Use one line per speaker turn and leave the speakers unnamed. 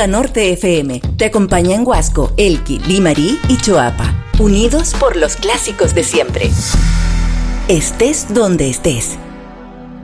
Onda Norte FM te acompaña en Huasco, Elqui, Limarí y Choapa, unidos por los clásicos de siempre. Estés donde estés.